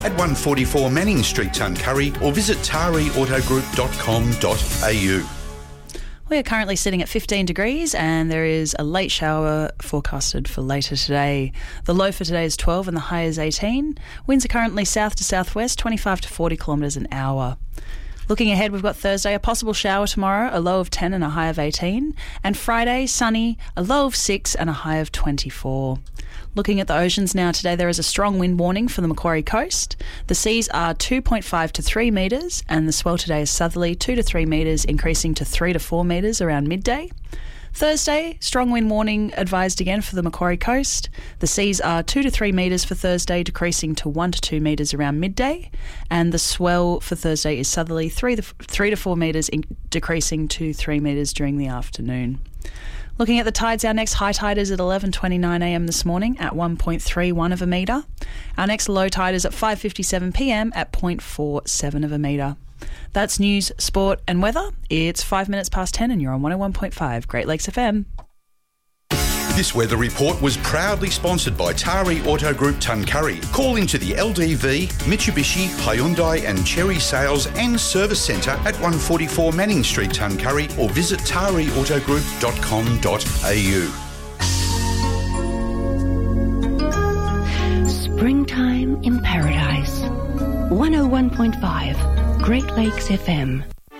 at 144 Manning Street, Tuncurry, or visit tariautogroup.com.au. We are currently sitting at 15 degrees and there is a late shower forecasted for later today. The low for today is 12 and the high is 18. Winds are currently south to southwest, 25 to 40 kilometres an hour. Looking ahead, we've got Thursday, a possible shower tomorrow, a low of 10 and a high of 18. And Friday, sunny, a low of 6 and a high of 24. Looking at the oceans now today, there is a strong wind warning for the Macquarie coast. The seas are 2.5 to 3 metres and the swell today is southerly 2 to 3 metres, increasing to 3 to 4 metres around midday. Thursday, strong wind warning advised again for the Macquarie coast. The seas are 2 to 3 metres for Thursday, decreasing to 1 to 2 metres around midday. And the swell for Thursday is southerly 3 to 4 metres, decreasing to 3 metres during the afternoon. Looking at the tides, our next high tide is at 11:29am this morning at 1.31 of a metre. Our next low tide is at 5:57pm at 0.47 of a metre. That's news, sport and weather. It's 5 minutes past 10 and you're on 101.5 Great Lakes FM. This weather report was proudly sponsored by Tari Auto Group Tuncurry. Call into the LDV, Mitsubishi, Hyundai and Cherry Sales and Service Centre at 144 Manning Street, Tuncurry, or visit tariautogroup.com.au. Springtime in Paradise. 101.5 Great Lakes FM.